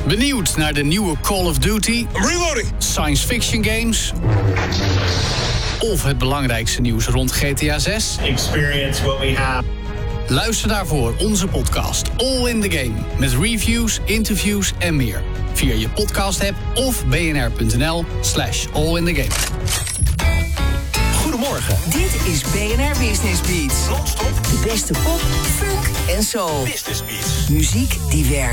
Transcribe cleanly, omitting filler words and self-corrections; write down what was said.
Benieuwd naar de nieuwe Call of Duty? Reloading! Science fiction games? Of het belangrijkste nieuws rond GTA 6? Experience what we have. Luister daarvoor onze podcast All in the Game. Met reviews, interviews en meer. Via je podcast-app of bnr.nl/allinthe-game. Goedemorgen. Dit is BNR Business Beats. Non-stop. De beste pop, funk en soul. Business Beats. Muziek die werkt.